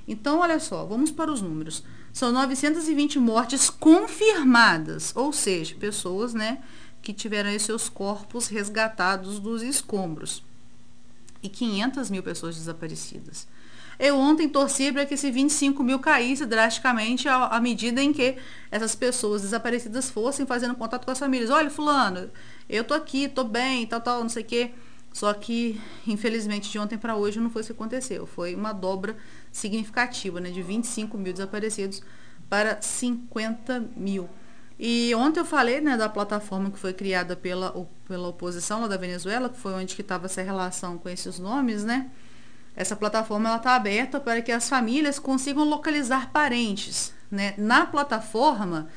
Então, olha só, vamos para os números. São 920 mortes confirmadas, ou seja, pessoas, né, que tiveram aí seus corpos resgatados dos escombros. E 500 mil pessoas desaparecidas. Eu ontem torci para que esse 25 mil caísse drasticamente à medida em que essas pessoas desaparecidas fossem fazendo contato com as famílias. Olha, fulano, eu tô aqui, tô bem, tal, não sei o quê. Só que, infelizmente, de ontem para hoje não foi isso que aconteceu. Foi uma dobra significativa, né, de 25 mil desaparecidos para 50 mil. E ontem eu falei, né, da plataforma que foi criada pela oposição lá da Venezuela, que foi onde que estava essa relação com esses nomes, né? Essa plataforma está aberta para que as famílias consigam localizar parentes, né? Na plataforma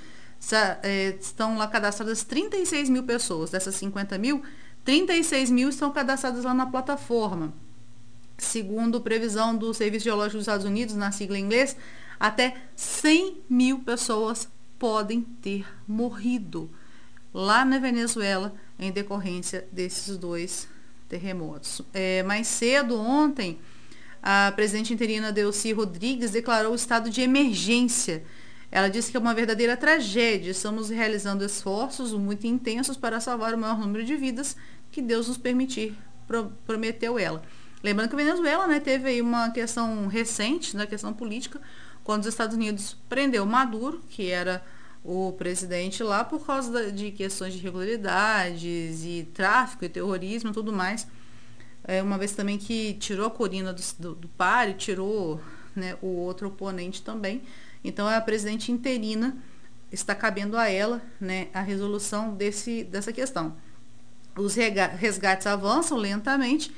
estão lá cadastradas 36 mil pessoas. Dessas 50 mil, 36 mil estão cadastradas lá na plataforma. Segundo previsão do Serviço Geológico dos Estados Unidos, na sigla em inglês, até 100 mil pessoas podem ter morrido lá na Venezuela em decorrência desses dois terremotos. Mais cedo, ontem, a presidente interina Delcy Rodrigues declarou o estado de emergência. Ela disse que é uma verdadeira tragédia. Estamos realizando esforços muito intensos para salvar o maior número de vidas que Deus nos permitir, prometeu ela. Lembrando que a Venezuela, né, teve aí uma questão recente, na questão política, quando os Estados Unidos prendeu Maduro, que era o presidente lá, por causa de questões de irregularidades e tráfico e terrorismo e tudo mais. Uma vez também que tirou a Corina do páreo, tirou, né, o outro oponente também. Então a presidente interina, está cabendo a ela, né, a resolução dessa questão. Os resgates avançam lentamente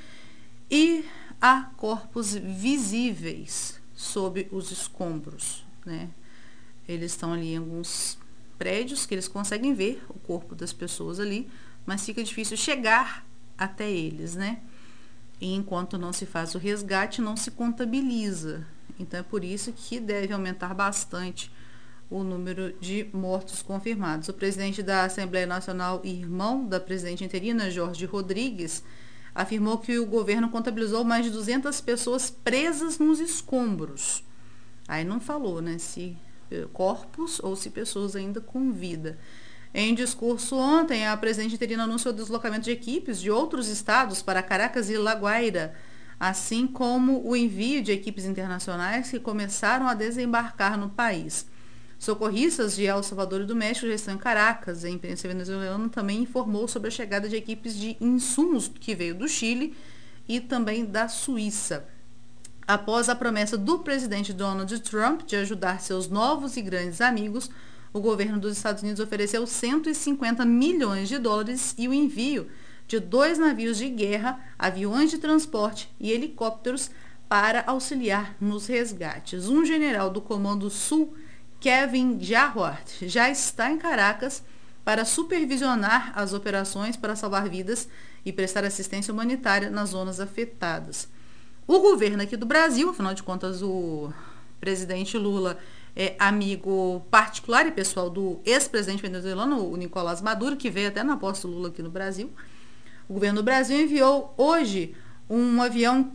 e há corpos visíveis sob os escombros, né? Eles estão ali em alguns prédios que eles conseguem ver o corpo das pessoas ali, mas fica difícil chegar até eles, né? E enquanto não se faz o resgate, não se contabiliza. Então é por isso que deve aumentar bastante o número de mortos confirmados. O presidente da Assembleia Nacional e irmão da presidente interina, Jorge Rodrigues, afirmou que o governo contabilizou mais de 200 pessoas presas nos escombros. Aí não falou, né, se corpos ou se pessoas ainda com vida. Em discurso ontem, a presidente interina anunciou o deslocamento de equipes de outros estados para Caracas e La Guaira, assim como o envio de equipes internacionais que começaram a desembarcar no país. Socorristas de El Salvador e do México já estão em Caracas. A imprensa venezuelana também informou sobre a chegada de equipes de insumos que veio do Chile e também da Suíça. Após a promessa do presidente Donald Trump de ajudar seus novos e grandes amigos, o governo dos Estados Unidos ofereceu 150 milhões de dólares e o envio de 2 navios de guerra, aviões de transporte e helicópteros para auxiliar nos resgates. Um general do Comando Sul, Kevin Jarwart, já está em Caracas para supervisionar as operações para salvar vidas e prestar assistência humanitária nas zonas afetadas. O governo aqui do Brasil, afinal de contas, o presidente Lula é amigo particular e pessoal do ex-presidente venezuelano, o Nicolás Maduro, que veio até na posse do Lula aqui no Brasil. O governo do Brasil enviou hoje um avião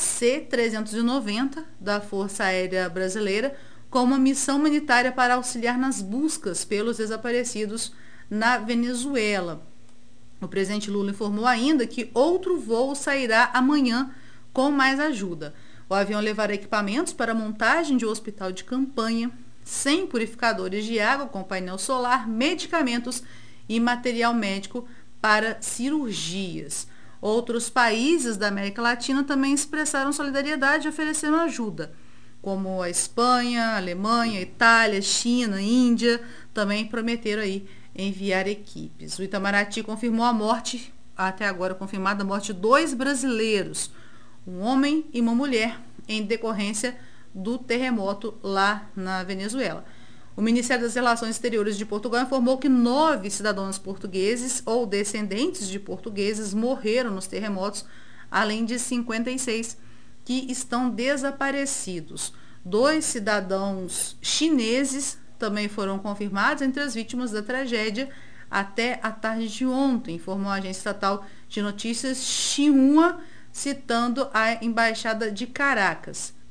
KC-390 da Força Aérea Brasileira com uma missão humanitária para auxiliar nas buscas pelos desaparecidos na Venezuela. O presidente Lula informou ainda que outro voo sairá amanhã com mais ajuda. O avião levará equipamentos para a montagem de um hospital de campanha, 100 purificadores de água com painel solar, medicamentos e material médico para cirurgias. Outros países da América Latina também expressaram solidariedade e ofereceram ajuda, como a Espanha, a Alemanha, a Itália, China, Índia, também prometeram aí enviar equipes. O Itamaraty confirmou a morte, até agora confirmada a morte de 2 brasileiros, um homem e uma mulher, em decorrência do terremoto lá na Venezuela. O Ministério das Relações Exteriores de Portugal informou que 9 cidadãos portugueses ou descendentes de portugueses morreram nos terremotos, além de 56 que estão desaparecidos. 2 cidadãos chineses também foram confirmados entre as vítimas da tragédia até a tarde de ontem, informou a agência estatal de notícias Xinhua, citando a Embaixada de Caracas.